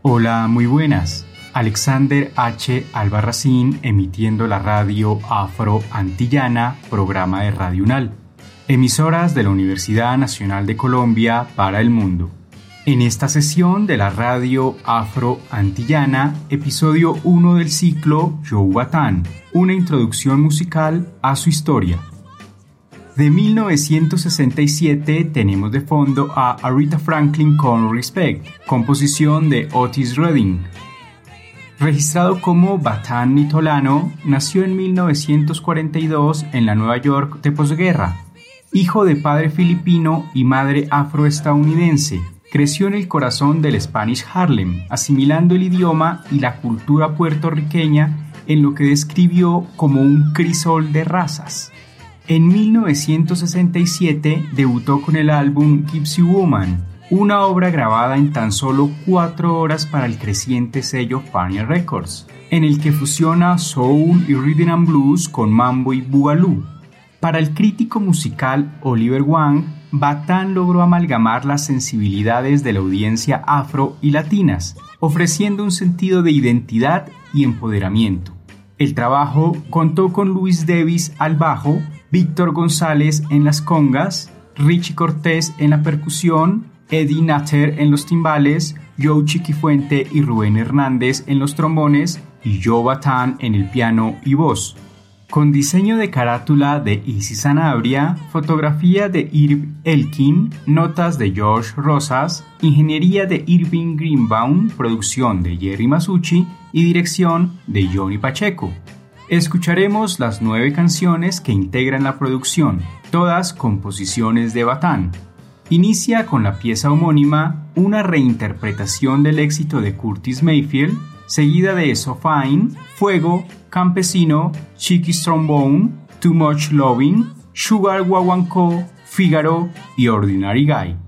Hola, muy buenas. Alexander H. Albarracín emitiendo la radio Afro-Antillana, programa de Radio UNAL, emisoras de la Universidad Nacional de Colombia para el mundo. En esta sesión de la radio Afro-Antillana, episodio 1 del ciclo Joe Bataan, una introducción musical a su historia. De 1967 tenemos de fondo a Aretha Franklin con Respect, composición de Otis Redding. Registrado como Bataan Nitolano, nació en 1942 en la Nueva York de posguerra. Hijo de padre filipino y madre afroestadounidense, creció en el corazón del Spanish Harlem, asimilando el idioma y la cultura puertorriqueña en lo que describió como un crisol de razas. En 1967 debutó con el álbum Gypsy Woman, una obra grabada en tan solo 4 horas para el creciente sello Pioneer Records, en el que fusiona soul y rhythm and blues con mambo y boogaloo. Para el crítico musical Oliver Wang, Bataan logró amalgamar las sensibilidades de la audiencia afro y latinas, ofreciendo un sentido de identidad y empoderamiento. El trabajo contó con Luis Davis al bajo, Víctor González en las congas, Richie Cortés en la percusión, Eddie Natter en los timbales, Joe Chiquifuente y Rubén Hernández en los trombones y Joe Bataan en el piano y voz. Con diseño de carátula de Isis Sanabria, fotografía de Irv Elkin, notas de George Rosas, ingeniería de Irving Greenbaum, producción de Jerry Masucci y dirección de Johnny Pacheco. Escucharemos las 9 canciones que integran la producción, todas composiciones de Bataan. Inicia con la pieza homónima, una reinterpretación del éxito de Curtis Mayfield, seguida de So Fine, Fuego, Campesino, Chiquis Trombone, Too Much Loving, Sugar Guaguancó, Fígaro y Ordinary Guy.